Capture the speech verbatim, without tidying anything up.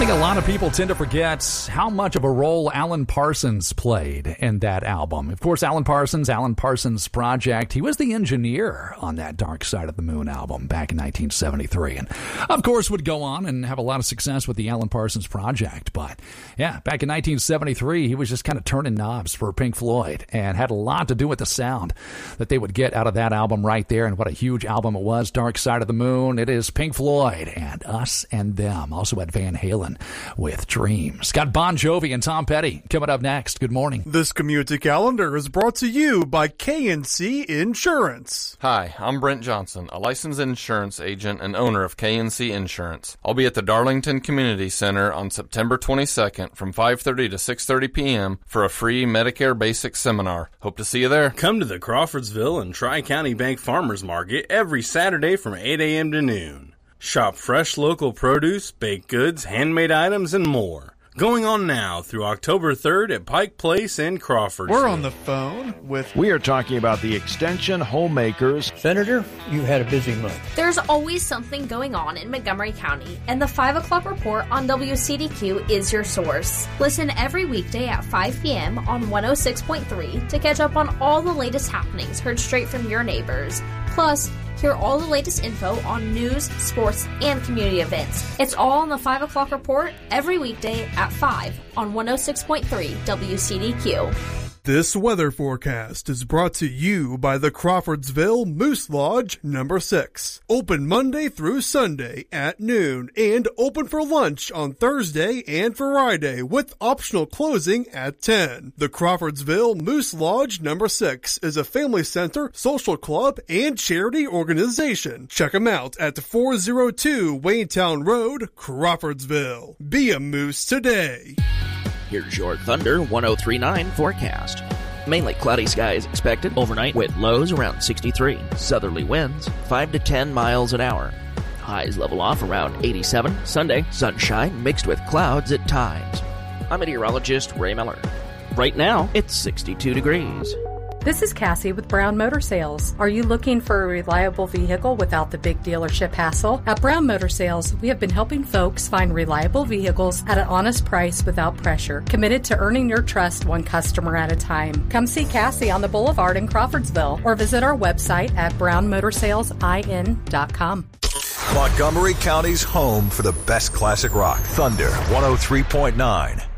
think a lot of people tend to forget how much of a role Alan Parsons played in that album. Of course, Alan Parsons, Alan Parsons Project, he was the engineer on that Dark Side of the Moon album back in nineteen seventy-three. And, of course, would go on and have a lot of success with the Alan Parsons Project. But, yeah, back in nineteen seventy-three, he was just kind of turning knobs for Pink Floyd and had a lot to do with the sound that they would get out of that album right there. And what a huge album it was, Dark Side of the Moon. It is Pink Floyd and Us and Them. Also had Van Halen with Dreams. Got Bon Jovi and Tom Petty coming up next. Good morning. This community calendar is brought to you by K and C Insurance. Hi, I'm Brent Johnson, a licensed insurance agent and owner of K and C Insurance. I'll be at the Darlington Community Center on September twenty-second from five thirty to six thirty p.m. for a free Medicare Basics seminar. Hope to see you there. Come to the Crawfordsville and Tri-County Bank Farmers Market every Saturday from eight a.m. to noon. Shop fresh local produce, baked goods, handmade items, and more. Going on now through October third at Pike Place in Crawford. We're on the phone with... We are talking about the Extension Homemakers. Senator, you had a busy month. There's always something going on in Montgomery County, and the five o'clock report on W C D Q is your source. Listen every weekday at five p.m. on one oh six point three to catch up on all the latest happenings heard straight from your neighbors. Plus, hear all the latest info on news, sports, and community events. It's all on the five o'clock report every weekday at five on one oh six point three W C D Q. This weather forecast is brought to you by the Crawfordsville Moose Lodge number six. Open Monday through Sunday at noon and open for lunch on Thursday and Friday with optional closing at ten. The Crawfordsville Moose Lodge number six is a family center, social club, and charity organization. Check them out at four oh two Waynetown Road, Crawfordsville. Be a moose today. Here's your Thunder one oh three point nine forecast. Mainly cloudy skies expected overnight with lows around sixty-three. Southerly winds five to ten miles an hour. Highs level off around eighty-seven. Sunday, sunshine mixed with clouds at times. I'm meteorologist Ray Miller. Right now, it's sixty-two degrees. This is Cassie with Brown Motor Sales. Are you looking for a reliable vehicle without the big dealership hassle? At Brown Motor Sales, we have been helping folks find reliable vehicles at an honest price without pressure, committed to earning your trust one customer at a time. Come see Cassie on the Boulevard in Crawfordsville or visit our website at brown motor sales in dot com. Montgomery County's home for the best classic rock. Thunder one oh three point nine.